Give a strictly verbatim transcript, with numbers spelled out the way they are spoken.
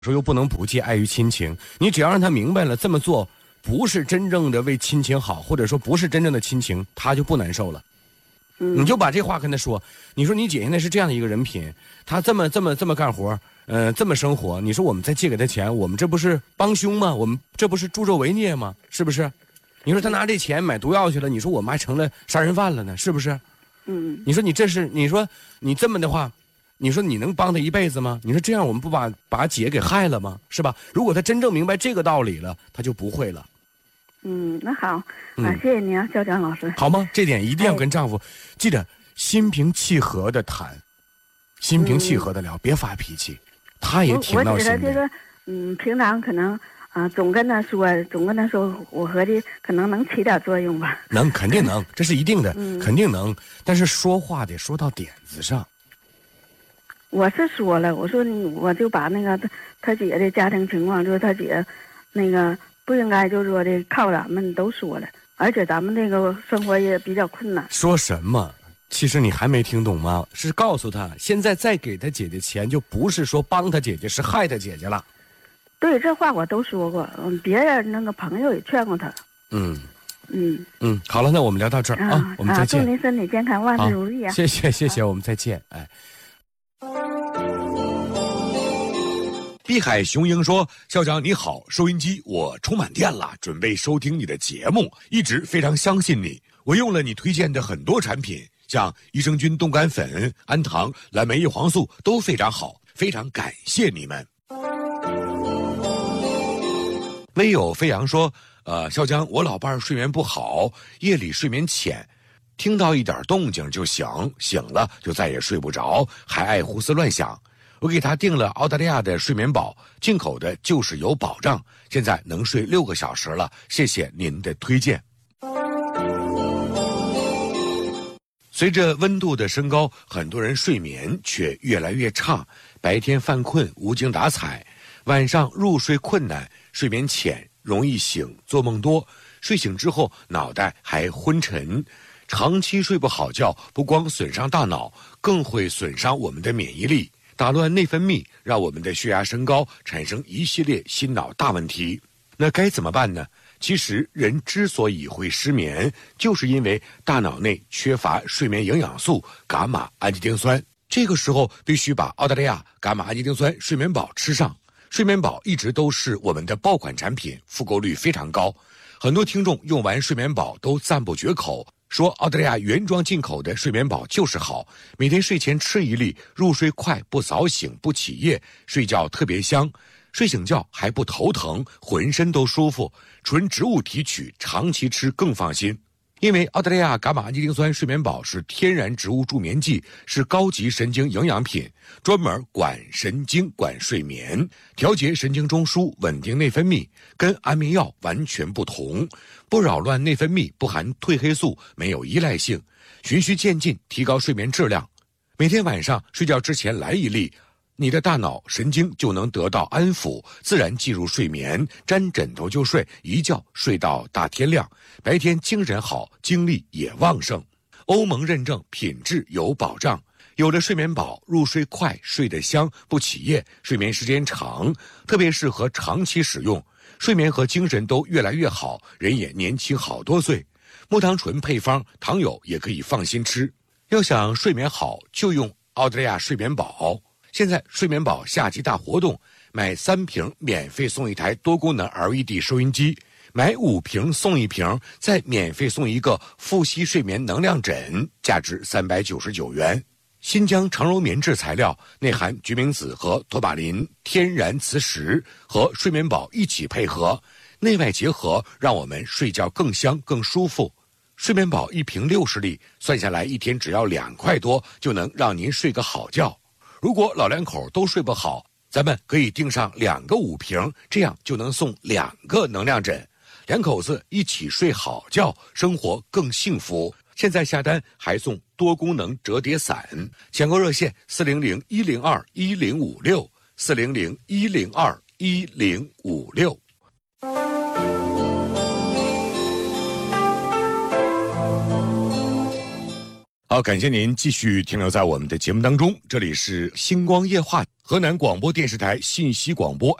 说又不能不戒，碍于亲情。你只要让他明白了这么做不是真正的为亲情好，或者说不是真正的亲情，他就不难受了。 嗯， 你就把这话跟他说，你说你姐现在是这样的一个人品，她这么这么这么干活，呃，这么生活，你说我们再借给她钱，我们这不是帮凶吗？我们这不是助纣为虐吗？是不是？你说他拿这钱买毒药去了，你说我们还成了杀人犯了呢，是不是？ 嗯， 你说你这是，你说你这么的话，你说你能帮他一辈子吗？你说这样我们不把把姐给害了吗？是吧？如果他真正明白这个道理了，他就不会了。 嗯，那好，啊， 嗯谢谢您啊，校长老师。 好吗？这点一定要跟丈夫、哎、记得心平气和的谈，心平气和的聊，嗯、别发脾气。他也挺闹心的。 我觉得这个，嗯，平常可能啊、呃，总跟他说，总跟他说，我合计可能能起点作用吧。 能，肯定能，这是一定的， 嗯、 肯定能。但是说话得说到点子上。 我是说了，我说你，我就把那个他他姐的家庭情况，就是他姐那个。不应该就说的靠咱们都说了，而且咱们这个生活也比较困难。 说什么？其实你还没听懂吗？是告诉他，现在再给他姐姐钱，就不是说帮他姐姐，是害他姐姐了。 对，这话我都说过，嗯，别人那个朋友也劝过他。 嗯嗯嗯，好了，那我们聊到这儿啊, 啊，我们再见。 祝您身体健康，万事如意啊！ 谢谢谢谢，我们再见，哎。 碧海雄鹰说：“校长你好，收音机我充满电了，准备收听你的节目，一直非常相信你。我用了你推荐的很多产品，像益生菌冻干粉、氨糖、蓝莓叶黄素都非常好，非常感谢你们。”微有飞扬说：“呃，校长，我老伴儿睡眠不好，夜里睡眠浅，听到一点动静就醒，醒了就再也睡不着，还爱胡思乱想。”我给他订了澳大利亚的睡眠宝，进口的就是有保障，现在能睡六个小时了，谢谢您的推荐。随着温度的升高，很多人睡眠却越来越差，白天犯困无精打采，晚上入睡困难，睡眠浅，容易醒，做梦多，睡醒之后脑袋还昏沉。长期睡不好觉，不光损伤大脑，更会损伤我们的免疫力，打乱内分泌，让我们的血压升高，产生一系列心脑大问题。那该怎么办呢？其实人之所以会失眠，就是因为大脑内缺乏睡眠营养素伽马氨基丁酸。这个时候必须把澳大利亚伽马氨基丁酸睡眠宝吃上。睡眠宝一直都是我们的爆款产品，复购率非常高。很多听众用完睡眠宝都赞不绝口，说澳大利亚原装进口的睡眠宝就是好，每天睡前吃一粒，入睡快，不早醒，不起夜，睡觉特别香，睡醒觉还不头疼，浑身都舒服，纯植物提取，长期吃更放心。因为澳大利亚伽马氨基丁酸睡眠宝是天然植物助眠剂，是高级神经营养品，专门管神经管睡眠，调节神经中枢，稳定内分泌，跟安眠药完全不同，不扰乱内分泌，不含褪黑素，没有依赖性，循序渐进提高睡眠质量。每天晚上睡觉之前来一粒，你的大脑神经就能得到安抚，自然进入睡眠，沾枕头就睡，一觉睡到大天亮，白天精神好，精力也旺盛。欧盟认证，品质有保障。有了睡眠宝，入睡快，睡得香，不起夜，睡眠时间长，特别适合长期使用，睡眠和精神都越来越好，人也年轻好多岁。木糖醇配方，糖友也可以放心吃。要想睡眠好，就用澳大利亚睡眠宝。现在睡眠宝夏季大活动，买三瓶免费送一台多功能 L E D 收音机，买五瓶送一瓶，再免费送一个复息睡眠能量枕，价值三百九十九元。新疆长柔棉质材料，内含决明子和托巴林，天然磁石，和睡眠宝一起配合，内外结合，让我们睡觉更香更舒服。睡眠宝一瓶六十粒，算下来一天只要两块多，就能让您睡个好觉。如果老两口都睡不好，咱们可以订上两个五瓶，这样就能送两个能量枕，两口子一起睡好觉，生活更幸福。现在下单还送多功能折叠伞，抢购热线四零零一零二一零五六四零零一零二一零五六。好，感谢您继续停留在我们的节目当中，这里是星光夜话。 河南广播电视台信息广播